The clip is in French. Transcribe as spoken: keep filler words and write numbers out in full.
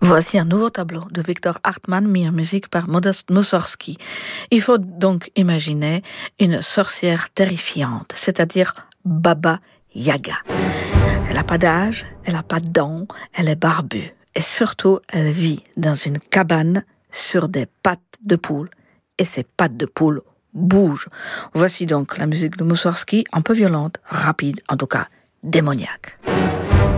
Voici un nouveau tableau de Victor Hartmann mis en musique par Modest Mussorgsky. Il faut donc imaginer une sorcière terrifiante, c'est-à-dire Baba Yaga. Elle n'a pas d'âge, elle n'a pas de dents, elle est barbue. Et surtout, elle vit dans une cabane sur des pattes de poule. Et ces pattes de poule bougent. Voici donc la musique de Mussorgsky, un peu violente, rapide, en tout cas démoniaque.